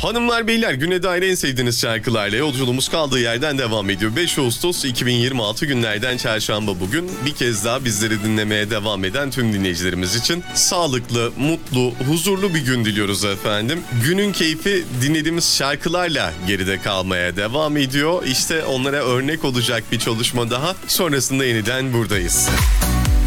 Hanımlar beyler, güne dair en sevdiğiniz şarkılarla yolculuğumuz kaldığı yerden devam ediyor. 5 Ağustos 2026 günlerden çarşamba bugün. Bir kez daha bizleri dinlemeye devam eden tüm dinleyicilerimiz için sağlıklı, mutlu, huzurlu bir gün diliyoruz efendim. Günün keyfi dinlediğimiz şarkılarla geride kalmaya devam ediyor. İşte onlara örnek olacak bir çalışma daha. Sonrasında yeniden buradayız.